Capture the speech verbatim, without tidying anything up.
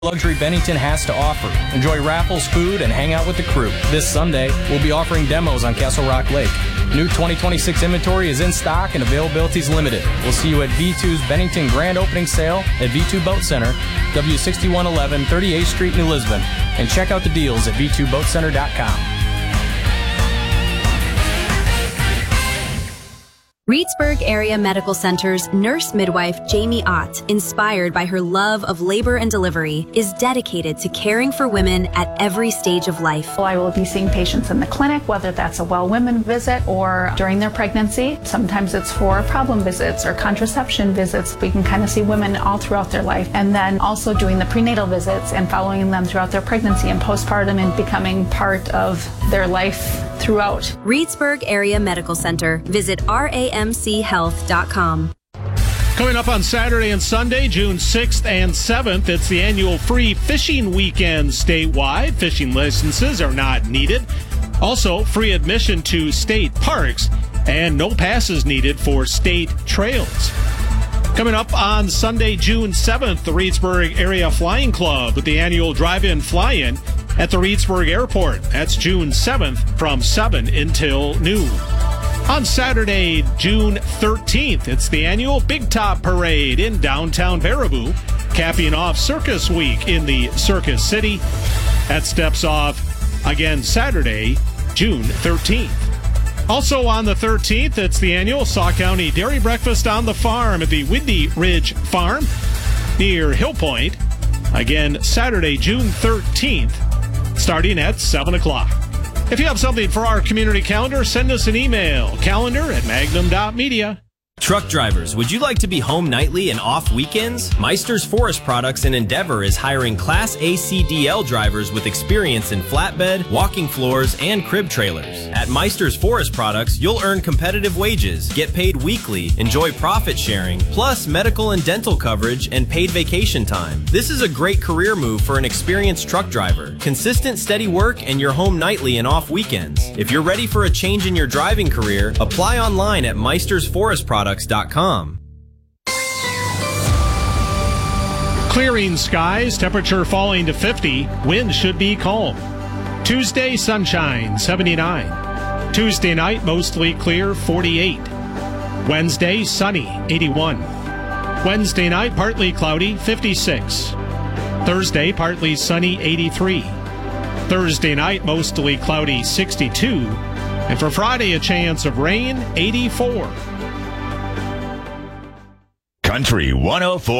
Luxury Bennington has to offer. Enjoy raffles, food, and hang out with the crew. This Sunday, we'll be offering demos on Castle Rock Lake. New twenty twenty-six inventory is in stock and availability is limited. We'll see you at V two's Bennington Grand Opening Sale at V two Boat Center, W sixty-one eleven thirty-eighth Street, New Lisbon. And check out the deals at V two boat center dot com. Reedsburg Area Medical Center's nurse midwife Jamie Ott, inspired by her love of labor and delivery, is dedicated to caring for women at every stage of life. I will be seeing patients in the clinic, whether that's a well women visit or during their pregnancy. Sometimes it's for problem visits or contraception visits. We can kind of see women all throughout their life, and then also doing the prenatal visits and following them throughout their pregnancy and postpartum and becoming part of their life throughout. Reedsburg Area Medical Center. Visit R A M C health dot com. Coming up on Saturday and Sunday, June sixth and seventh, it's the annual free fishing weekend statewide. Fishing licenses are not needed. Also, free admission to state parks and no passes needed for state trails. Coming up on Sunday, June seventh, the Reedsburg Area Flying Club with the annual drive-in fly-in at the Reedsburg Airport. That's June seventh from seven until noon. On Saturday, June thirteenth, it's the annual Big Top Parade in downtown Baraboo, capping off Circus Week in the Circus City. That steps off again Saturday, June thirteenth. Also on the thirteenth, it's the annual Sauk County Dairy Breakfast on the Farm at the Windy Ridge Farm near Hill Point. Again, Saturday, June thirteenth, starting at seven o'clock. If you have something for our community calendar, send us an email, calendar at magnum dot media. Truck drivers, would you like to be home nightly and off weekends? Meister's Forest Products in Endeavor is hiring Class A C D L drivers with experience in flatbed, walking floors, and crib trailers. At Meister's Forest Products, you'll earn competitive wages, get paid weekly, enjoy profit sharing, plus medical and dental coverage and paid vacation time. This is a great career move for an experienced truck driver. Consistent, steady work, and you're home nightly and off weekends. If you're ready for a change in your driving career, apply online at Meister's Forest Products dot com. Clearing skies, temperature falling to fifty, wind should be calm. Tuesday, sunshine, seventy-nine. Tuesday night, mostly clear, forty-eight. Wednesday, sunny, eighty-one. Wednesday night, partly cloudy, fifty-six. Thursday, partly sunny, eighty-three. Thursday night, mostly cloudy, sixty-two. And for Friday, a chance of rain, eighty-four. Country one oh four.